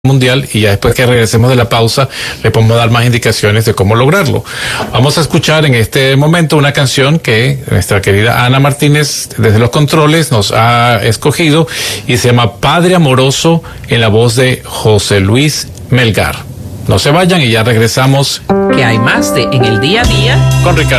mundial, y ya después que regresemos de la pausa le podemos dar más indicaciones de cómo lograrlo. Vamos a escuchar en este momento una canción que nuestra querida Ana Martínez desde los controles nos ha escogido y se llama Padre Amoroso, en la voz de José Luis Melgar. No se vayan y ya regresamos. Que hay más de En el Día a Día con Ricardo